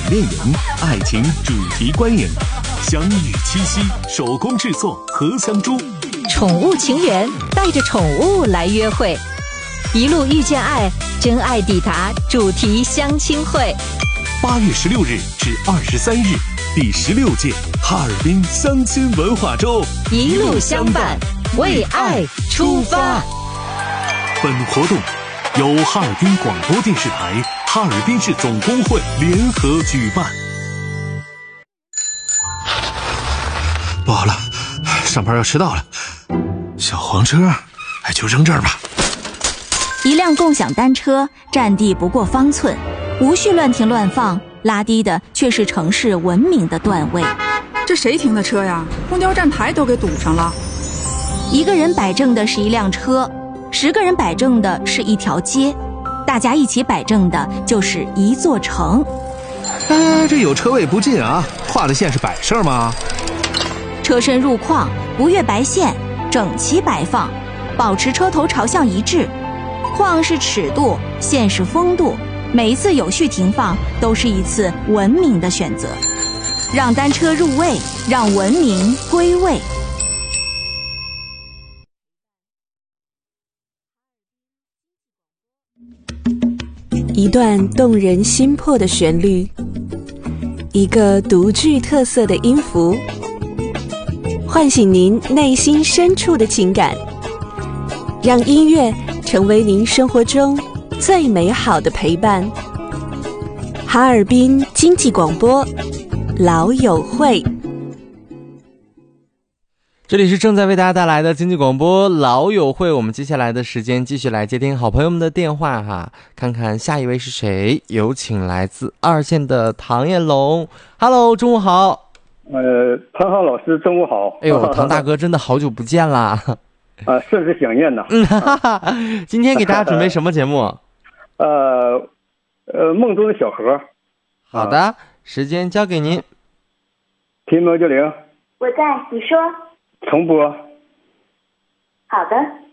恋人，爱情主题观影，相遇七夕，手工制作荷香珠， 宠物情缘，带着宠物来约会，一路遇见爱，真爱抵达主题相亲会。 8月16日至23日，第16届哈尔滨相亲文化周， 一路相伴，为爱出发。 本活动由哈尔滨广播电视台、哈尔滨市总工会联合举办。 不好了，上班要迟到了，小黄车就扔这儿吧。 一辆共享单车占地不过方寸，无序乱停乱放，拉低的却是城市文明的段位。 这谁停的车呀？公交站台都给堵上了。 一个人摆正的是一辆车，10个人摆正的是一条街，大家一起摆正的就是一座城。 这有车位不进啊，画的线是摆设吗？ 车身入框，不越白线，整齐摆放，保持车头朝向一致。框是尺度，线是风度，每一次有序停放都是一次文明的选择。让单车入位，让文明归位。 一段动人心魄的旋律，一个独具特色的音符，唤醒您内心深处的情感，让音乐成为您生活中最美好的陪伴。哈尔滨经济广播老友会， 这里是正在为大家带来的经济广播老友会，我们接下来的时间继续来接听好朋友们的电话哈，看看下一位是谁。有请来自2线的唐彦龙。 Hello， 中午好。 唐浩老师中午好。 哎呦，唐大哥真的好久不见啦。 甚是想念呐。 今天给大家准备什么节目？ 梦中的小河。 好的，时间交给您。 听160， 我在，你说。 重播。 好的。